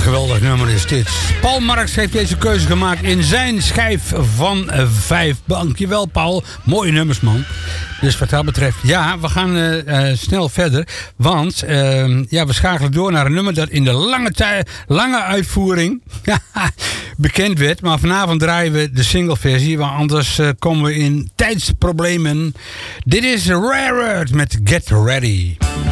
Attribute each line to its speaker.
Speaker 1: geweldig nummer is dit. Paul Marx heeft deze keuze gemaakt in zijn schijf van 5. Dankjewel, Paul. Mooie nummers, man. Dus wat dat betreft, ja, we gaan snel verder. Want we schakelen door naar een nummer dat in de lange uitvoering bekend werd. Maar vanavond draaien we de singleversie, want anders komen we in tijdsproblemen. Dit is Rare Earth met Get Ready.